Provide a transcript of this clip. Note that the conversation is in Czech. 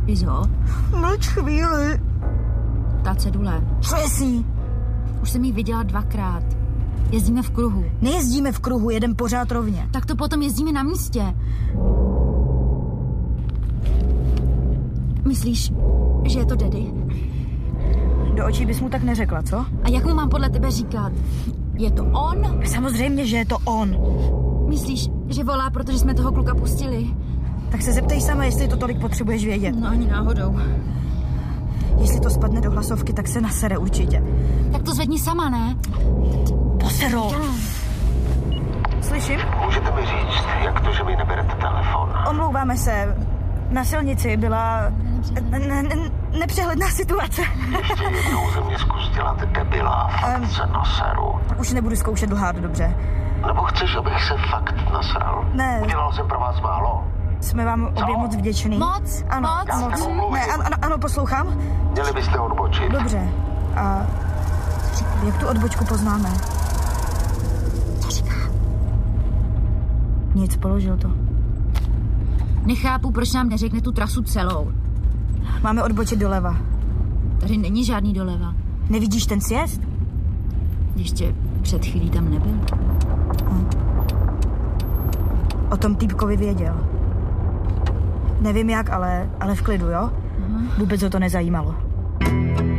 Izo? Mlč chvíli. Ta cedule. Co je s ní? Už jsem ji viděla 2krát. Jezdíme v kruhu. Nejezdíme v kruhu, jedem pořád rovně. Tak to potom jezdíme na místě. Myslíš, že je to Daddy? Do očí bys mu tak neřekla, co? A jak mu mám podle tebe říkat? Je to on? Samozřejmě, že je to on. Myslíš, že volá, protože jsme toho kluka pustili? Tak se zeptej sama, jestli to tolik potřebuješ vědět. No ani náhodou. Jestli to spadne do hlasovky, tak se nasere určitě. Tak to zvedni sama, ne? Posero. Slyším? Můžete mi říct, jak to, že mi neberete telefon? Omlouváme se. Na silnici byla nepřehledná situace. Ještě jednou ze mě zkus dělat debila, fakt se naseru. Už nebudu zkoušet lhát, dobře. Nebo chceš, abych se fakt nasral? Ne. Udělal jsem pro vás málo. Jsme vám obě moc vděční. Moc? Ano, Moc? Ne, ano, poslouchám. Měli byste odbočit. Dobře. A jak tu odbočku poznáme? Co říká? Nic, položil to. Nechápu, proč nám neřekne tu trasu celou. Máme odbočit doleva. Tady není žádný doleva. Nevidíš ten sjezd? Ještě před chvílí tam nebyl. O tom týpkovi věděl. Nevím jak, ale v klidu, jo? Vůbec ho to nezajímalo.